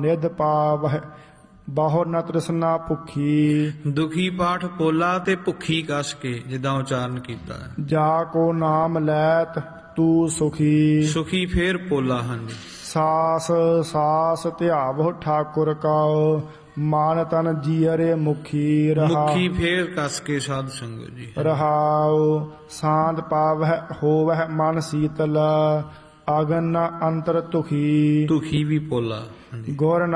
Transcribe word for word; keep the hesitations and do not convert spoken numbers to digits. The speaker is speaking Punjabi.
ਨਿਧ ਪਾਵਹਿ ਬਾਹੋ ਨ ਤ੍ਰਿਸ਼ਨਾ ਭੁੱਖੀ। ਦੁਖੀ ਪਾਠ ਪੋਲਾ ਤੇ ਭੁੱਖੀ ਕਸ ਕੇ ਜਿੱਦਾਂ ਉਚਾਰਨ ਕੀਤਾ ਹੈ। ਜਾ ਕੋ ਨਾਮ ਲੈਤ ਤੂੰ ਸੁਖੀ। ਸੁਖੀ ਫੇਰ ਪੋਲਾ। ਹਾਂਜੀ। ਸਾਸ ਸਾਸ ਧਿਆਵਹੁ ਠਾਕੁਰ ਕਉ ਮਾਨ ਤਨ ਜੀਅਰੇ ਮੁਖੀ। ਰਹਾ ਮੁਖੀ ਫੇਰ ਕਸ ਕੇ ਸਾਧ ਸੰਗਤ ਜੀ। ਰਹਾਉ ਸਾਂਦ ਪਾਵਹਿ ਹੋਵਹਿ ਮਨ ਸੀਤਲ ਅਗਨ ਅੰਤਰ ਤੁਖੀ। ਦੁਖੀ ਵੀ ਪੋਲਾ। ਹਾਂਜੀ। ਗੁਰ